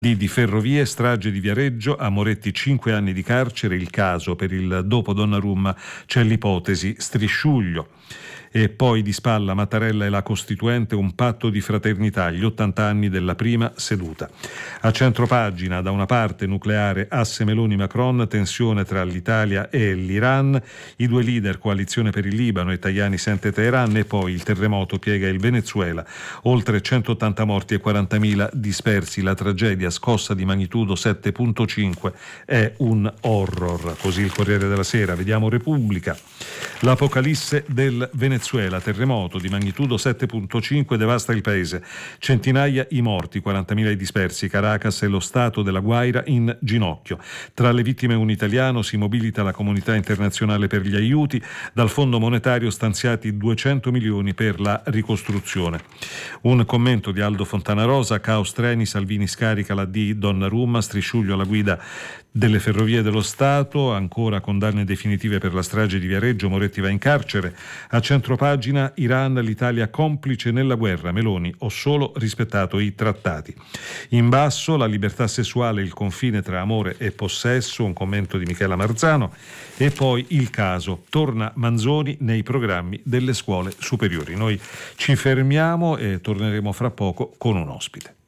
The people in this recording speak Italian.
Di Ferrovie, strage di Viareggio, a Moretti 5 anni di carcere, il caso per il dopo Donnarumma, c'è l'ipotesi Strisciuglio. E poi di spalla Mattarella e la Costituente, un patto di fraternità, gli 80 anni della prima seduta. A centropagina, da una parte nucleare, asse Meloni-Macron, tensione tra l'Italia e l'Iran, i due leader, coalizione per il Libano e Tajani sente Teheran, e poi il terremoto piega il Venezuela, oltre 180 morti e 40.000 dispersi, la tragedia scossa di magnitudo 7.5 è un horror, così il Corriere della Sera. Vediamo Repubblica, l'apocalisse del Venezuela, terremoto di magnitudo 7.5 devasta il paese, centinaia i morti, 40.000 i dispersi, Caracas e lo stato della Guaira in ginocchio. Tra le vittime un italiano, si mobilita la comunità internazionale per gli aiuti, dal Fondo monetario stanziati 200 milioni per la ricostruzione. Un commento di Aldo Fontanarosa, caos treni, Salvini scarica la D Donnarumma, Strisciuglio alla guida delle Ferrovie dello Stato, ancora condanne definitive per la strage di Viareggio, Moretti va in carcere. A centropagina, Iran, l'Italia complice nella guerra, Meloni, ho solo rispettato i trattati. In basso, la libertà sessuale, il confine tra amore e possesso, un commento di Michela Marzano, e poi il caso, torna Manzoni nei programmi delle scuole superiori. Noi ci fermiamo e torneremo fra poco con un ospite.